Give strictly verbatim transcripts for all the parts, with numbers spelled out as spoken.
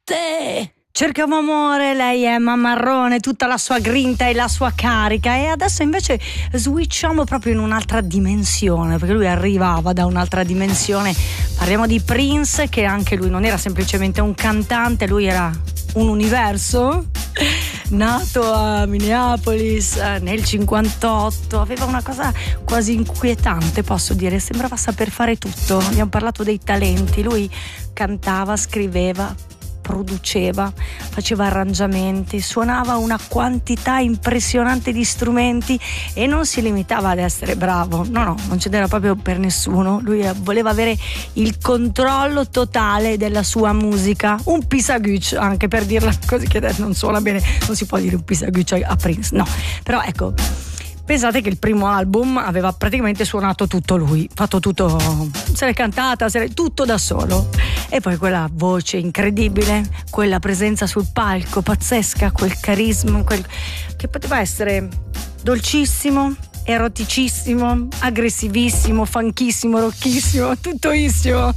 notte. Cercavo amore, lei è Mammarrone, tutta la sua grinta e la sua carica, e adesso invece switchiamo proprio in un'altra dimensione, perché lui arrivava da un'altra dimensione. Parliamo di Prince, che anche lui non era semplicemente un cantante, lui era un universo. Nato a Minneapolis nel cinquantotto, aveva una cosa quasi inquietante, posso dire, sembrava saper fare tutto. Abbiamo parlato dei talenti, lui cantava, scriveva, produceva, faceva arrangiamenti, suonava una quantità impressionante di strumenti e non si limitava ad essere bravo, no no, non ce n'era proprio per nessuno. Lui voleva avere il controllo totale della sua musica, un pisaguccio, anche per dirla così, che non suona bene, non si può dire un pisaguccio a Prince, no, però ecco, pensate che il primo album aveva praticamente suonato tutto lui, fatto tutto, se l'è cantata, se l'è, tutto da solo. E poi quella voce incredibile, quella presenza sul palco pazzesca, quel carisma, quel che poteva essere dolcissimo, eroticissimo, aggressivissimo, funchissimo, rocchissimo, tuttoissimo.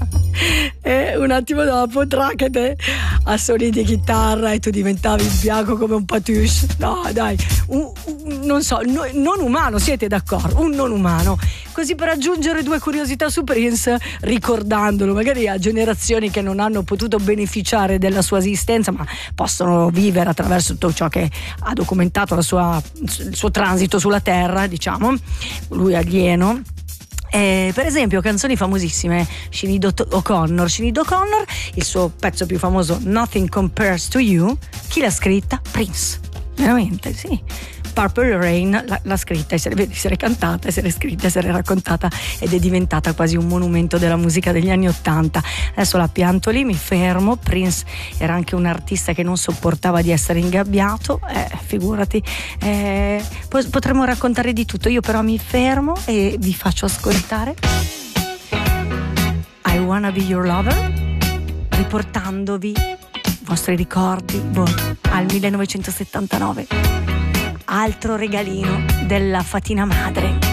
E un attimo dopo, tracate, assoli di chitarra e tu diventavi bianco come un patouche. No, dai, un, un, non so, no, non umano, siete d'accordo? Un non umano. Così per aggiungere due curiosità su Prince, ricordandolo magari a generazioni che non hanno potuto beneficiare della sua esistenza, ma possono vivere attraverso tutto ciò che ha documentato la sua, il suo transito sulla terra, diciamo, lui alieno. Eh, per esempio canzoni famosissime, Sinead O'Connor Sinead O'Connor, il suo pezzo più famoso Nothing Compares to You, chi l'ha scritta? Prince, veramente, sì. Purple Rain l'ha, l'ha scritta, se l'è, se l'è cantata, se l'è scritta, se l'è raccontata ed è diventata quasi un monumento della musica degli anni Ottanta. Adesso la pianto lì, mi fermo. Prince era anche un artista che non sopportava di essere ingabbiato, eh, figurati, eh, potremmo raccontare di tutto, io però mi fermo e vi faccio ascoltare I Wanna Be Your Lover, riportandovi i vostri ricordi voi, al millenovecentosettantanove. Altro regalino della fatina madre.